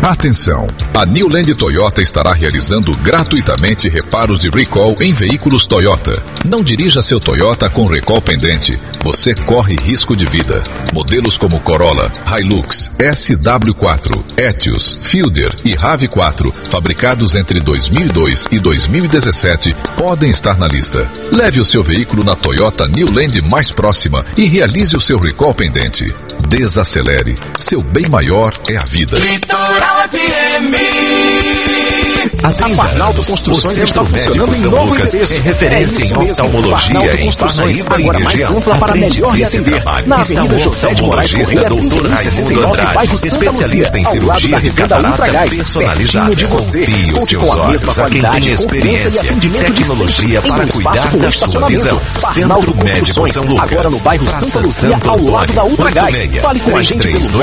Atenção! A New Land Toyota estará realizando gratuitamente reparos de recall em veículos Toyota. Não dirija seu Toyota com recall pendente. Você corre risco de vida. Modelos como Corolla, Hilux, SW4, Etios, Fielder e RAV4, fabricados entre 2002 e 2017, podem estar na lista. Leve o seu veículo na Toyota New Land mais próxima e realize o seu recall pendente. Desacelere. Seu bem maior é a vida. Litoral FM. A Parnalto Construções está funcionando em novo endereço. É referência em oftalmologia em Parnaíba e região. Para melhor lhe atender. Na Avenida José de Moraes Correia, 3169, bairro Santa especialista em cirurgia de catarata personalizada. Confie os seus olhos a quem tem experiência e tecnologia para cuidar da sua visão. Centro Médico São Lucas. Agora no bairro Santa Luzia, ao lado da Ultragás. Fale com a gente pelo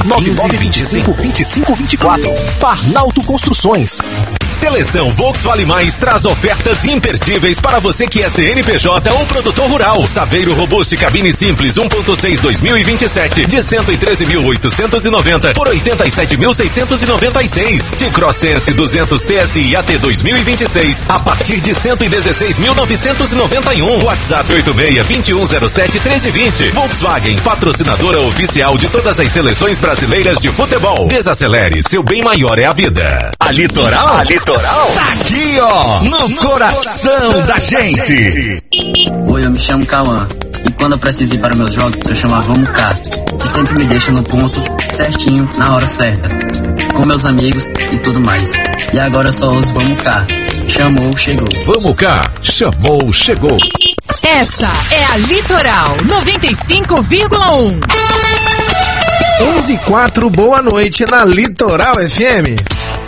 999252524. Parnalto Construções. Seleção Volkswagen Mais traz ofertas imperdíveis para você que é CNPJ ou produtor rural. Saveiro Robuste cabine simples 1.6 2027 de 113.890 por 87.696. T-Cross Sense 200 TSI AT 2026 a partir de 116.991. WhatsApp 86-2107-1320. Volkswagen, patrocinadora oficial de todas as seleções brasileiras de futebol. Desacelere, seu bem maior é a vida. A Litoral tá aqui, ó, no coração da gente. Oi, eu me chamo Cauã. E quando eu preciso ir para meus jogos, eu chamo a Vamos Cá, que sempre me deixa no ponto, certinho, na hora certa, com meus amigos e tudo mais. E agora eu só uso Vamos Cá. Chamou, chegou. Vamos cá, chamou, chegou. Essa é a Litoral 95,1. 11:04, boa noite na Litoral FM.